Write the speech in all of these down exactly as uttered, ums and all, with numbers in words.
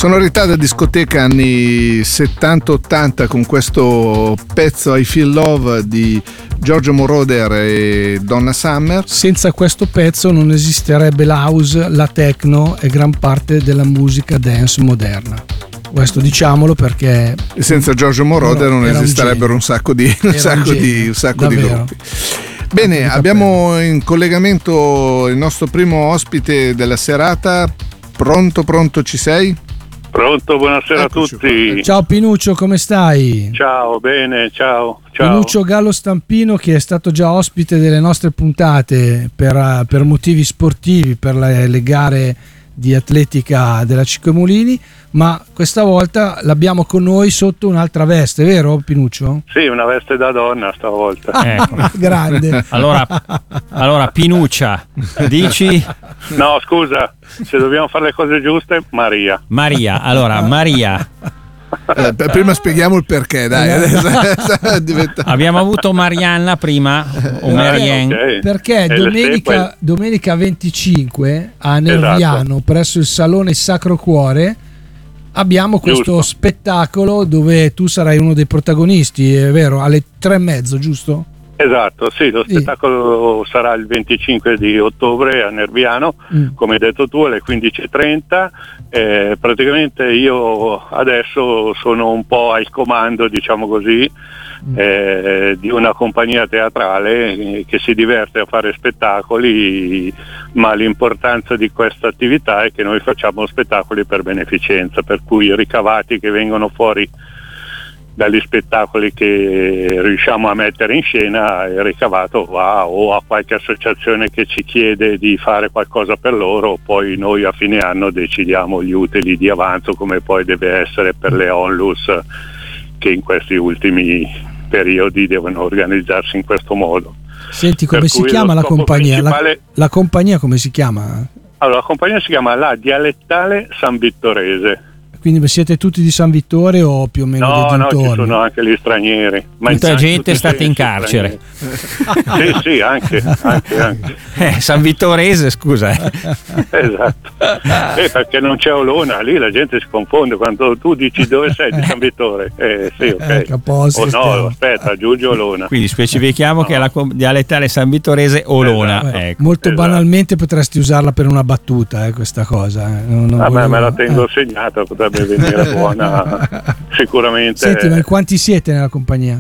Sonorità da discoteca anni settanta ottanta con questo pezzo I Feel Love di Giorgio Moroder e Donna Summer. Senza questo pezzo non esisterebbe la house, la techno e gran parte della musica dance moderna. Questo diciamolo perché e senza Giorgio Moroder non esisterebbero un, un sacco di un sacco un di un sacco di gruppi. Bene, abbiamo in collegamento il nostro primo ospite della serata. Pronto, pronto, ci sei? Pronto, buonasera Eccoci a tutti. Qua. Ciao Pinuccio, come stai? Ciao, bene, ciao. ciao. Pinuccio Gallo Stampino, che è stato già ospite delle nostre puntate per, per motivi sportivi, per le, le gare di atletica della Cinque Mulini, ma questa volta l'abbiamo con noi sotto un'altra veste, vero Pinuccio? Sì, una veste da donna stavolta. Ecco. Grande. Allora, allora Pinuccia, dici? No, scusa, se dobbiamo fare le cose giuste, Maria. Maria, allora Maria. Eh, prima spieghiamo il perché, dai. Adesso diventa... Abbiamo avuto Marianna prima o Marianne, okay. Perché domenica, domenica venticinque a Nerviano, esatto, presso il Salone Sacro Cuore, abbiamo questo giusto. spettacolo dove tu sarai uno dei protagonisti, è vero? Alle tre e mezzo, giusto? Esatto, sì, lo spettacolo sì. sarà il venticinque di ottobre a Nerviano, mm. come hai detto tu, alle quindici e trenta. Eh, praticamente io adesso sono un po' al comando, diciamo così, mm. eh, di una compagnia teatrale che si diverte a fare spettacoli, ma l'importanza di questa attività è che noi facciamo spettacoli per beneficenza, per cui i ricavati che vengono fuori dagli spettacoli che riusciamo a mettere in scena, il ricavato va o a qualche associazione che ci chiede di fare qualcosa per loro, poi noi a fine anno decidiamo gli utili di avanzo, come poi deve essere per le onlus che in questi ultimi periodi devono organizzarsi in questo modo. Senti, come per si chiama la compagnia? Principale... La, la compagnia come si chiama? Allora, la compagnia si chiama La Dialettale San Vittorese. Quindi siete tutti di San Vittore o più o meno no, dei dintorni? No, ci sono anche gli stranieri. Ma tutta gente è stata in carcere. Sì, sì, anche, anche, anche. Eh, San Vittorese, scusa. Esatto. Eh, perché non c'è Olona, lì la gente si confonde quando tu dici dove sei di San Vittore. Eh sì, ok. Eh, caposto, oh, no, aspetta, aggiungi Olona. Quindi specifichiamo no. che è la dialettale San Vittorese Olona. Esatto. Ecco. Molto esatto. banalmente potresti usarla per una battuta, eh, questa cosa. Eh. Non, non Vabbè, volevo... me la tengo eh. segnata, potrebbe venire buona sicuramente. Senti, ma in quanti siete nella compagnia?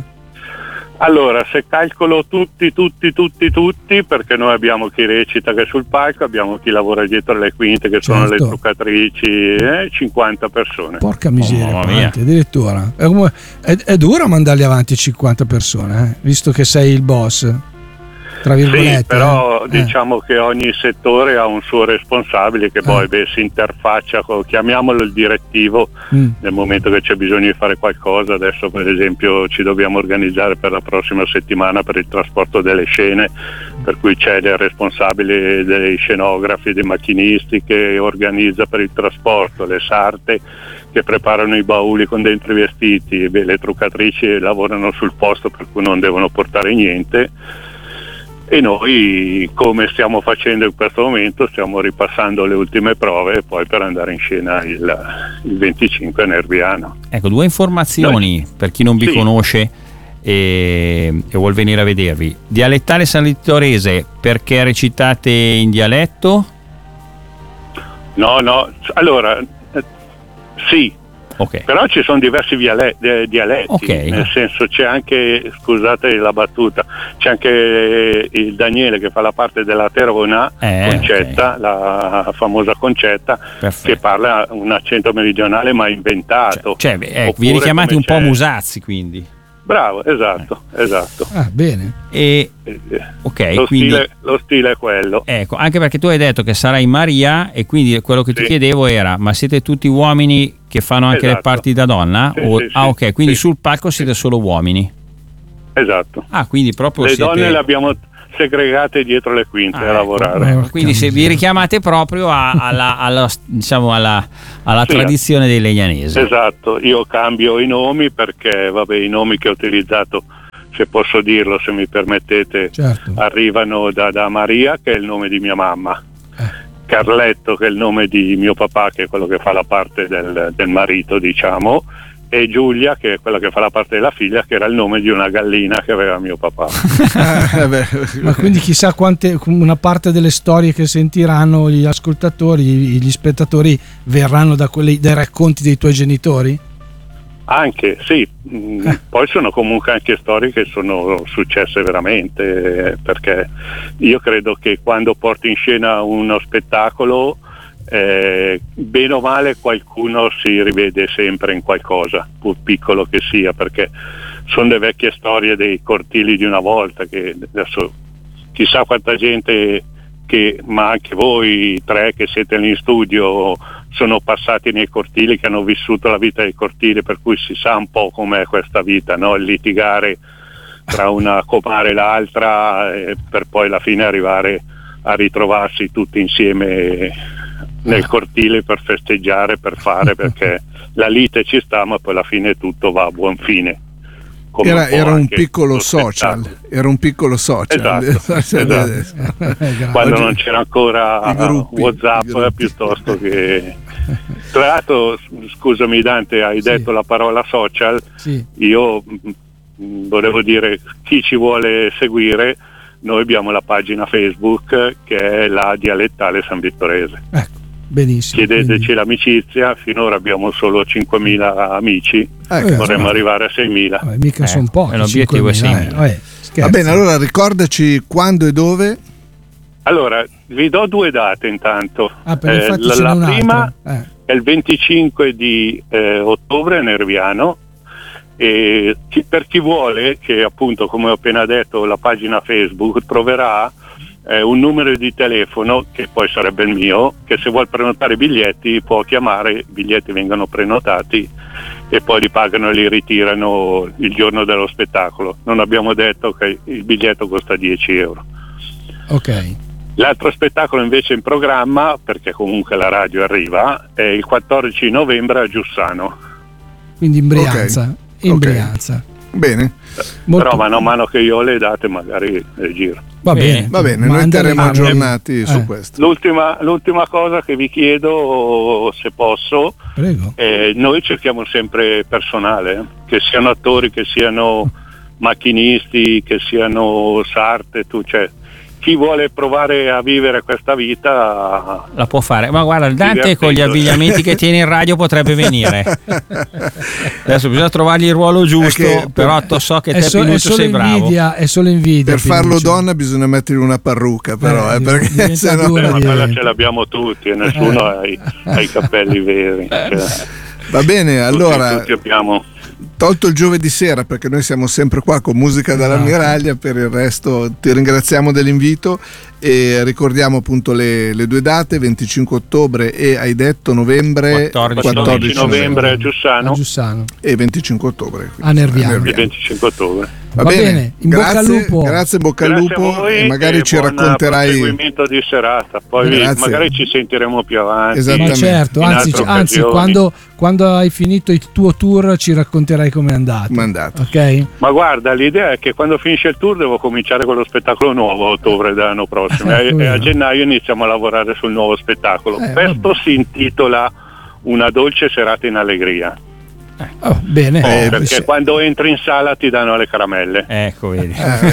Allora, se calcolo tutti, tutti, tutti, tutti, perché noi abbiamo chi recita che è sul palco, abbiamo chi lavora dietro le quinte che certo. sono le truccatrici, eh, cinquanta persone. Porca miseria, oh, quanti, addirittura. È, come, è, è duro mandarli avanti cinquanta persone, eh, visto che sei il boss. Tra virgolette, sì, però eh. diciamo che ogni settore ha un suo responsabile che poi eh. beh, si interfaccia con, chiamiamolo il direttivo, mm. nel momento che c'è bisogno di fare qualcosa. Adesso per esempio ci dobbiamo organizzare per la prossima settimana per il trasporto delle scene, per cui c'è il responsabile dei scenografi, dei macchinisti che organizza per il trasporto, le sarte che preparano i bauli con dentro i vestiti, beh, le truccatrici lavorano sul posto per cui non devono portare niente. E noi, come stiamo facendo in questo momento, stiamo ripassando le ultime prove poi per andare in scena il, il venticinque a Nerviano. Ecco, due informazioni noi, per chi non vi sì. conosce e, e vuol venire a vedervi. Dialettale San Vittorese, perché recitate in dialetto? No, no, allora eh, sì. Okay. Però ci sono diversi diale- dialetti, okay. nel senso c'è anche, scusate la battuta, c'è anche il Daniele che fa la parte della Terona, eh, Concetta, okay. la famosa Concetta, perfetto. Che parla un accento meridionale ma inventato. Cioè, cioè eh, vi richiamate un po' Musazzi, quindi. Bravo, esatto, eh. esatto. Ah, bene. E ok, lo, quindi stile, lo stile è quello. Ecco, anche perché tu hai detto che sarai Maria e quindi quello che ti sì. chiedevo era: ma siete tutti uomini che fanno anche esatto. le parti da donna? Sì, o, sì, ah, ok, quindi sì. sul palco siete solo uomini. Esatto. Ah, quindi proprio le siete... donne le abbiamo segregate dietro le quinte ah, a lavorare. Ecco. Quindi se vi richiamate proprio a, alla, alla, diciamo alla, alla sì, tradizione dei legnanesi. Esatto, io cambio i nomi perché vabbè, i nomi che ho utilizzato, se posso dirlo, se mi permettete, certo. arrivano da, da Maria, che è il nome di mia mamma. Eh. Carletto, che è il nome di mio papà, che è quello che fa la parte del, del marito, diciamo, e Giulia, che è quella che fa la parte della figlia, che era il nome di una gallina che aveva mio papà. Ma quindi chissà quante, una parte delle storie che sentiranno gli ascoltatori, gli spettatori, verranno da quelli, dai racconti dei tuoi genitori? Anche, sì. Poi sono comunque anche storie che sono successe veramente, perché io credo che quando porti in scena uno spettacolo, Eh, bene o male qualcuno si rivede sempre in qualcosa, pur piccolo che sia, perché sono le vecchie storie dei cortili di una volta, che adesso chissà quanta gente, che ma anche voi tre che siete lì in studio sono passati nei cortili, che hanno vissuto la vita dei cortili, per cui si sa un po' com'è questa vita, no? Il litigare tra una comare e l'altra, eh, per poi alla fine arrivare a ritrovarsi tutti insieme nel cortile per festeggiare, per fare, perché la lite ci sta, ma poi alla fine tutto va a buon fine. Come era, un, era un piccolo social, era un piccolo social. Esatto, esatto. Quando non c'era ancora gruppi, WhatsApp, piuttosto che. Tra l'altro, scusami Dante, hai sì. detto la parola social, sì. Io mh, volevo dire, chi ci vuole seguire, noi abbiamo la pagina Facebook che è la Dialettale San Vittorese. Ecco, benissimo. Chiedeteci quindi. l'amicizia, finora abbiamo solo cinquemila amici, eh, vorremmo eh, arrivare a seimila. Vabbè, mica eh, sono pochi. L'obiettivo è seimila. Eh, Va bene, allora ricordaci quando e dove. Allora, vi do due date intanto. Ah, eh, la la prima eh. è il venticinque di eh, ottobre a Nerviano. E chi, per chi vuole, che appunto come ho appena detto la pagina Facebook troverà eh, un numero di telefono che poi sarebbe il mio, che se vuol prenotare i biglietti può chiamare, i biglietti vengono prenotati e poi li pagano e li ritirano il giorno dello spettacolo. Non abbiamo detto che il biglietto costa dieci euro. Ok. L'altro spettacolo invece in programma, perché comunque la radio arriva, è il quattordici novembre a Giussano. Quindi in Brianza. Okay. In okay. Brianza. Bene. Molto... Però mano a mano che io ho le date magari le giro. Va bene, va bene, noi terremo aggiornati eh. su questo. L'ultima, l'ultima cosa che vi chiedo, se posso, Prego. Eh, noi cerchiamo sempre personale, che siano attori, che siano macchinisti, che siano sarte, tu, cioè chi vuole provare a vivere questa vita la può fare. Ma guarda, il Dante con gli abbigliamenti che tiene in radio potrebbe venire. Adesso bisogna trovargli il ruolo giusto, che, però to so che te so, Pinuccio sei invidia, bravo. È solo invidia. Per Pinuccio. Farlo donna bisogna mettergli una parrucca, però eh, eh, perché se no ma quella ce l'abbiamo tutti e nessuno eh. ha i capelli veri. Cioè, va bene, allora tutti, tutti abbiamo... tolto il giovedì sera, perché noi siamo sempre qua con musica dall'ammiraglia, per il resto ti ringraziamo dell'invito e ricordiamo appunto le, le due date, venticinque ottobre e hai detto novembre, quattordici novembre a Giussano, a Giussano e venticinque ottobre a Nerviano. Il venticinque ottobre. Va, Va bene, bene. In grazie, bocca al lupo. Grazie, bocca al lupo e magari e ci racconterai il proseguimento di serata, poi vi, magari ci sentiremo più avanti. Ma certo, anzi, anzi quando, quando hai finito il tuo tour ci racconterai com'è andato. Com'è andato. Okay? Ma guarda, l'idea è che quando finisce il tour devo cominciare con lo spettacolo nuovo a ottobre dell'anno prossimo eh, e a gennaio iniziamo a lavorare sul nuovo spettacolo. Eh, Questo vabbè. Si intitola Una dolce serata in allegria. Eh. Oh, bene, oh, eh, perché se... quando entri in sala ti danno le caramelle. Ecco, vedi.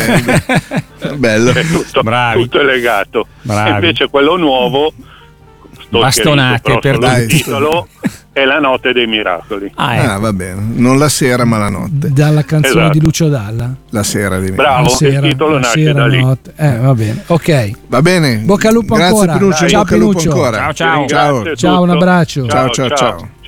Eh, bello. È tutto, Bravi. tutto è legato. Bravi. E invece quello nuovo, bastonate per il titolo, è La notte dei miracoli. Ah, ecco. ah, va bene, non la sera ma la notte. Dalla canzone esatto. di Lucio Dalla. La sera di Bravo, la sera, il titolo nasce sera, da lì. Notte. Eh, va bene, ok. Va bene. Bocca al lupo Grazie ancora. Pinuccio, ciao bocca al lupo Pinuccio. ancora. Ciao ciao. Ciao, ciao un abbraccio. ciao, ciao. ciao. ciao.